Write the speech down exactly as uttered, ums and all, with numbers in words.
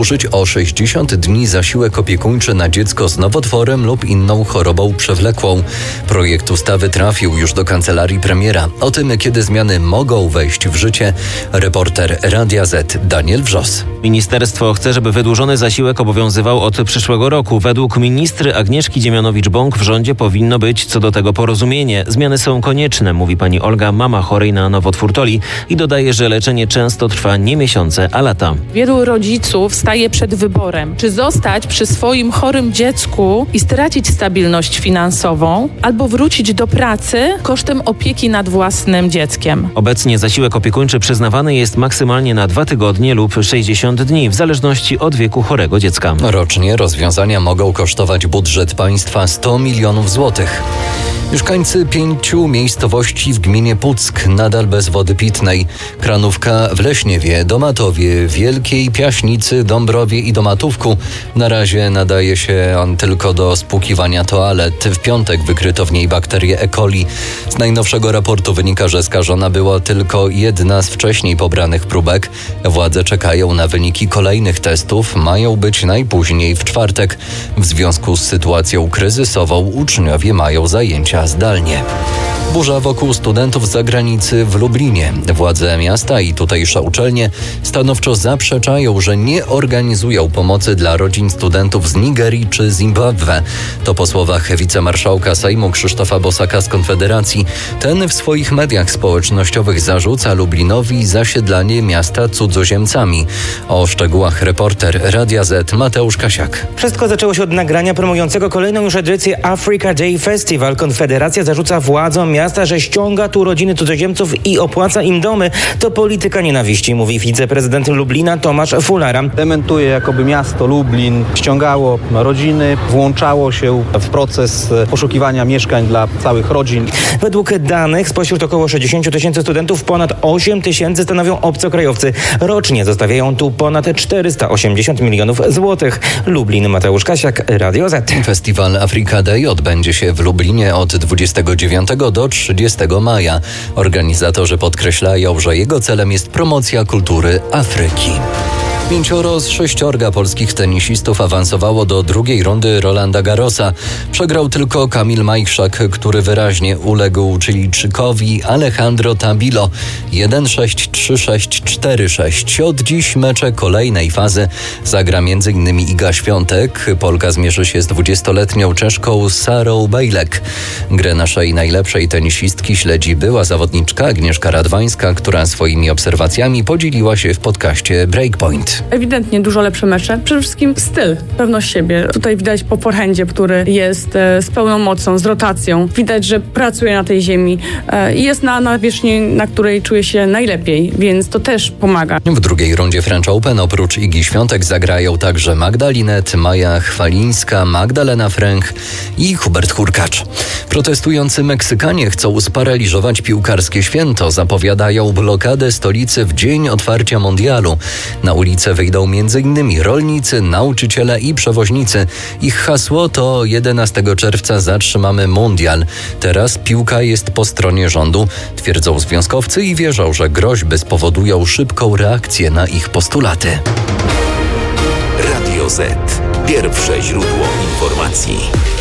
Użyć o sześćdziesiąt dni zasiłek opiekuńczy na dziecko z nowotworem lub inną chorobą przewlekłą. Projekt ustawy trafił już do kancelarii premiera. O tym, kiedy zmiany mogą wejść w życie, reporter Radia Z Daniel Wrzos. Ministerstwo chce, żeby wydłużony zasiłek obowiązywał od przyszłego roku. Według ministry Agnieszki Dziemianowicz-Bąk w rządzie powinno być co do tego porozumienie. Zmiany są konieczne, mówi pani Olga, mama chorej na nowotwór Toli, i dodaje, że leczenie często trwa nie miesiące, a lata. Wielu rodziców staje przed wyborem, czy zostać przy swoim chorym dziecku i stracić stabilność finansową, albo wrócić do pracy kosztem opieki nad własnym dzieckiem. Obecnie zasiłek opiekuńczy przyznawany jest maksymalnie na dwa tygodnie lub sześćdziesiąt dni, w zależności od wieku chorego dziecka. Rocznie rozwiązania mogą kosztować budżet państwa sto milionów złotych. Mieszkańcy pięciu miejscowości w gminie Puck nadal bez wody pitnej. Kranówka w Leśniewie, Domatowie, Wielkiej Piaśnicy, Dąbrowie i Domatówku na razie nadaje się on tylko do spłukiwania toalet. W piątek wykryto w niej bakterię E. coli. Z najnowszego raportu wynika, że skażona była tylko jedna z wcześniej pobranych próbek. Władze czekają na wyniki kolejnych testów. Mają być najpóźniej w czwartek. W związku z sytuacją kryzysową uczniowie mają zajęcia zdalnie. Burza wokół studentów z zagranicy w Lublinie. Władze miasta i tutejsze uczelnie stanowczo zaprzeczają, że nie organizują pomocy dla rodzin studentów z Nigerii czy Zimbabwe. To po słowach wicemarszałka Sejmu Krzysztofa Bosaka z Konfederacji. Ten w swoich mediach społecznościowych zarzuca Lublinowi zasiedlanie miasta cudzoziemcami. O szczegółach reporter Radia Z Mateusz Kasiak. Wszystko zaczęło się od nagrania promującego kolejną już edycję Africa Day Festival. Konfederacja zarzuca władzom miasta, że ściąga tu rodziny cudzoziemców i opłaca im domy. To polityka nienawiści, mówi wiceprezydent Lublina Tomasz Fulara. Dementuje, jakoby miasto Lublin ściągało rodziny, włączało się w proces poszukiwania mieszkań dla całych rodzin. Według danych spośród około sześćdziesiąt tysięcy studentów ponad osiem tysięcy stanowią obcokrajowcy. Rocznie zostawiają tu ponad czterysta osiemdziesiąt milionów złotych. Lublin, Mateusz Kasiak, Radio Z. Festiwal Africa Day odbędzie się w Lublinie od dwudziestego dziewiątego do trzydziestego maja. Organizatorzy podkreślają, że jego celem jest promocja kultury Afryki. Pięcioro z sześciorga polskich tenisistów awansowało do drugiej rundy Rolanda Garrosa. Przegrał tylko Kamil Majchrzak, który wyraźnie uległ Chilijczykowi Alejandro Tabilo. jeden sześć, trzy sześć, cztery sześć. Od dziś mecze kolejnej fazy zagra m.in. Iga Świątek. Polka zmierzy się z dwudziestoletnią Czeszką Sarą Bejlek. Grę naszej najlepszej tenisistki śledzi była zawodniczka Agnieszka Radwańska, która swoimi obserwacjami podzieliła się w podcaście Breakpoint. Ewidentnie dużo lepsze mecze. Przede wszystkim styl, pewność siebie. Tutaj widać po forehandzie, który jest e, z pełną mocą, z rotacją. Widać, że pracuje na tej ziemi e, i jest na nawierzchni, na której czuje się najlepiej, więc to też pomaga. W drugiej rundzie French Open oprócz Igi Świątek zagrają także Magda Linet, Maja Chwalińska, Magdalena Fręch i Hubert Hurkacz. Protestujący Meksykanie chcą sparaliżować piłkarskie święto. Zapowiadają blokadę stolicy w dzień otwarcia mundialu. Na ulicę wyjdą m.in. rolnicy, nauczyciele i przewoźnicy. Ich hasło to jedenastego czerwca zatrzymamy mundial. Teraz piłka jest po stronie rządu, twierdzą związkowcy i wierzą, że groźby spowodują szybką reakcję na ich postulaty. Radio Z. Pierwsze źródło informacji.